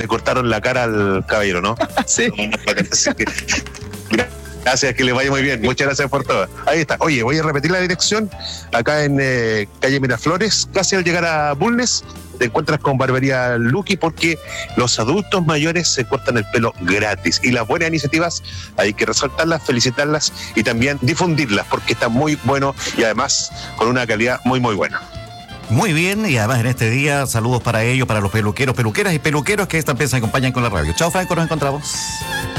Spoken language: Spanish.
le cortaron la cara al caballero, ¿no? Sí. Así que, gracias, que le vaya muy bien. Muchas gracias por todo. Ahí está. Oye, voy a repetir la dirección. Acá en calle Miraflores, casi al llegar a Bulnes, te encuentras con Barbería Lucky, porque los adultos mayores se cortan el pelo gratis. Y las buenas iniciativas hay que resaltarlas, felicitarlas y también difundirlas, porque está muy bueno y además con una calidad muy, muy buena. Muy bien, y además en este día, saludos para ellos, para los peluqueros, peluqueras y peluqueros que esta vez se acompañan con la radio. Chao, Franco, nos encontramos.